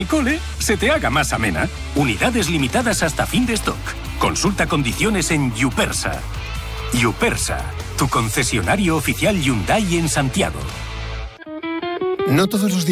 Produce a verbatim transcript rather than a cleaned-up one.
el cole se te haga más amena. Unidades limitadas hasta fin de stock. Consulta condiciones en Yupersa. Yupersa, tu concesionario oficial Hyundai en Santiago. No todos los días